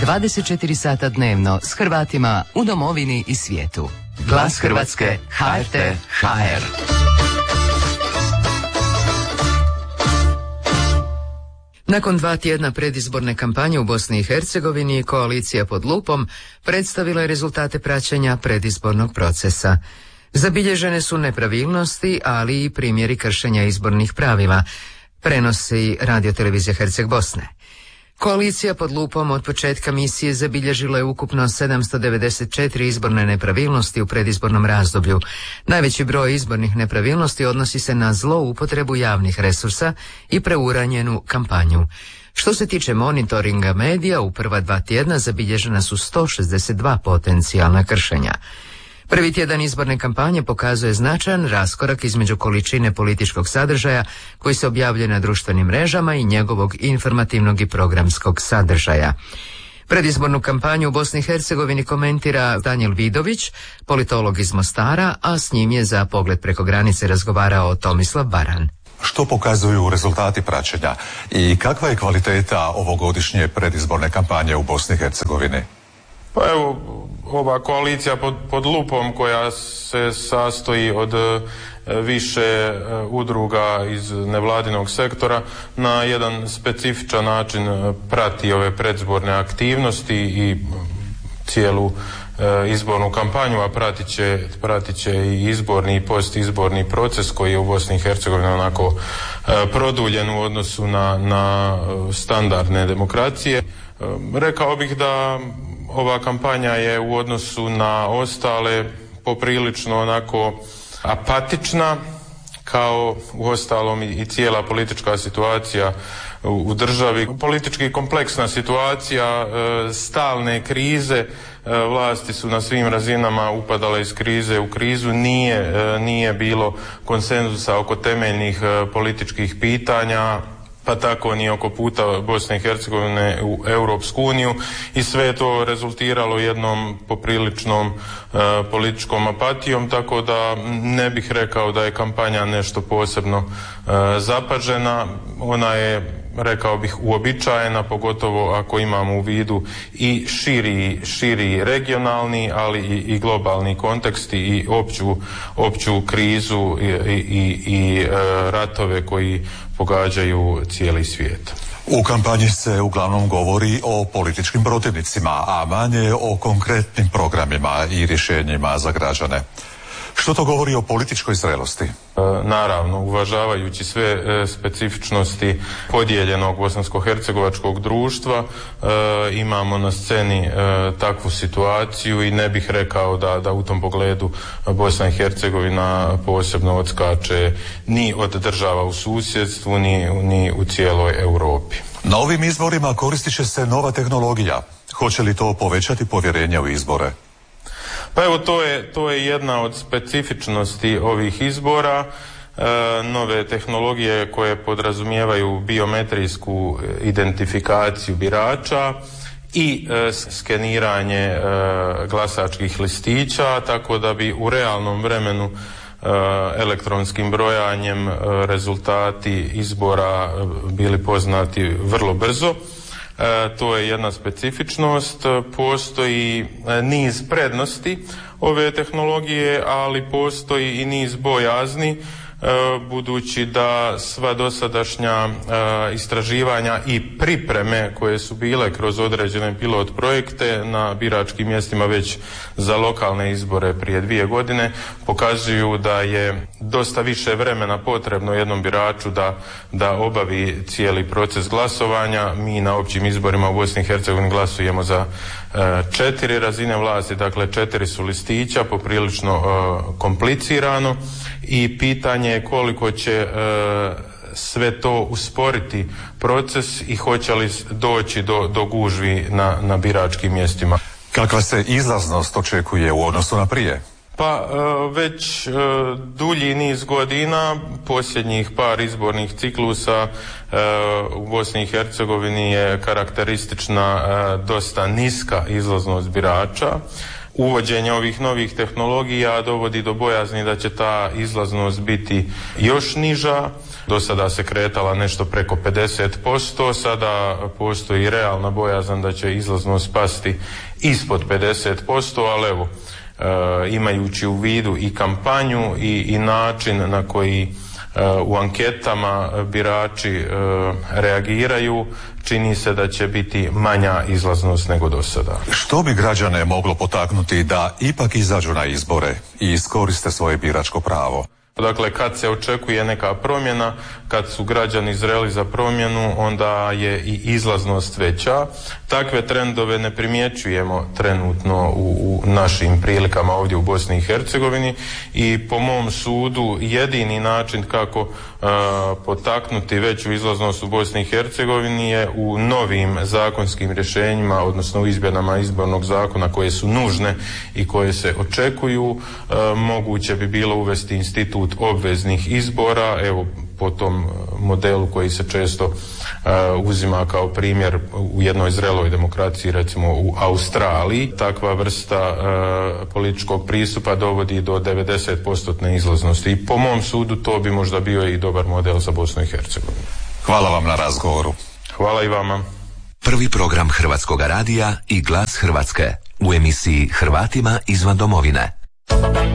24 sata dnevno s Hrvatima u domovini i svijetu. Glas Hrvatske, HRT, HR. Nakon 2 tjedna predizborne kampanje u Bosni i Hercegovini, koalicija pod lupom predstavila je rezultate praćenja predizbornog procesa. Zabilježene su nepravilnosti, ali i primjeri kršenja izbornih pravila, prenosi radiotelevizija Herceg Bosne. Koalicija pod lupom od početka misije zabilježila je ukupno 794 izborne nepravilnosti u predizbornom razdoblju. Najveći broj izbornih nepravilnosti odnosi se na zloupotrebu javnih resursa i preuranjenu kampanju. Što se tiče monitoringa medija, u prva 2 tjedna zabilježena su 162 potencijalna kršenja. Prvi tjedan izborne kampanje pokazuje značajan raskorak između količine političkog sadržaja koji se objavljuje na društvenim mrežama i njegovog informativnog i programskog sadržaja. Predizbornu kampanju u Bosni i Hercegovini komentira Danijel Vidović, politolog iz Mostara, a s njim je za Pogled preko granice razgovarao Tomislav Baran. Što pokazuju rezultati praćenja i kakva je kvaliteta ovogodišnje predizborne kampanje u Bosni i Hercegovini? Pa evo, ova koalicija pod lupom koja se sastoji od više udruga iz nevladinog sektora na jedan specifičan način prati ove predizborne aktivnosti i cijelu izbornu kampanju, a pratit će i izborni i postizborni proces koji je u Bosni i Hercegovini onako produljen u odnosu na standardne demokracije. Rekao bih da ova kampanja je u odnosu na ostale poprilično onako apatična, kao uostalom i cijela politička situacija u državi. Politički kompleksna situacija, stalne krize, vlasti su na svim razinama upadale iz krize u krizu, nije bilo konsenzusa oko temeljnih političkih pitanja, pa tako ni oko puta Bosne i Hercegovine u Europsku uniju, i sve je to rezultiralo jednom popriličnom političkom apatijom, tako da ne bih rekao da je kampanja nešto posebno zapažena. Ona je, rekao bih, uobičajena, pogotovo ako imamo u vidu i širi regionalni, ali i globalni kontekst i opću krizu i ratove koji pogađaju cijeli svijet. U kampanji se uglavnom govori o političkim protivnicima, a manje o konkretnim programima i rješenjima za građane. Što to govori o političkoj zrelosti? Naravno, uvažavajući sve specifičnosti podijeljenog bosansko-hercegovačkog društva, imamo na sceni takvu situaciju i ne bih rekao da u tom pogledu Bosna i Hercegovina posebno odskače ni od država u susjedstvu, ni u cijeloj Europi. Na ovim izborima koristit će se nova tehnologija. Hoće li to povećati povjerenje u izbore? Pa evo, to je jedna od specifičnosti ovih izbora. Nove tehnologije koje podrazumijevaju biometrijsku identifikaciju birača i skeniranje glasačkih listića, tako da bi u realnom vremenu elektronskim brojanjem rezultati izbora bili poznati vrlo brzo. To je jedna specifičnost. Postoji niz prednosti ove tehnologije, ali postoji i niz bojazni, budući da sva dosadašnja istraživanja i pripreme koje su bile kroz određene pilot projekte na biračkim mjestima već za lokalne izbore prije 2 godine pokazuju da je dosta više vremena potrebno jednom biraču da obavi cijeli proces glasovanja. Mi na općim izborima u Bosni i Hercegovini glasujemo za 4 razine vlasti, dakle 4 su listića, poprilično komplicirano, i pitanje je koliko će sve to usporiti proces i hoće li doći do gužvi na biračkim mjestima. Kakva se izlaznost očekuje u odnosu na prije? Pa već dulji niz godina, posljednjih par izbornih ciklusa u Bosni i Hercegovini je karakteristična dosta niska izlaznost birača. uvođenje ovih novih tehnologija dovodi do bojazni da će ta izlaznost biti još niža. Do sada se kretala nešto preko 50%, sada postoji realna bojazan da će izlaznost pasti ispod 50%, ali evo, imajući u vidu i kampanju i način na koji u anketama birači reagiraju, čini se da će biti manja izlaznost nego do sada. Što bi građane moglo potaknuti da ipak izađu na izbore i iskoriste svoje biračko pravo? Dakle, kad se očekuje neka promjena, kad su građani zreli za promjenu, onda je i izlaznost veća. Takve trendove ne primjećujemo trenutno u našim prilikama ovdje u Bosni i Hercegovini i po mom sudu jedini način kako potaknuti veću izlaznost u Bosni i Hercegovini je u novim zakonskim rješenjima, odnosno u izmjenama izbornog zakona koje su nužne i koje se očekuju. Moguće bi bilo uvesti institut obveznih izbora, evo po tom modelu koji se često uzima kao primjer u jednoj zreloj demokraciji, recimo u Australiji. Takva vrsta političkog pristupa dovodi do 90% izlaznosti i po mom sudu to bi možda bio i dobar model za Bosnu i Hercegovinu. Hvala vam na razgovoru. Hvala i vama. Prvi program Hrvatskoga radija i Glas Hrvatske u emisiji Hrvatima izvan domovine.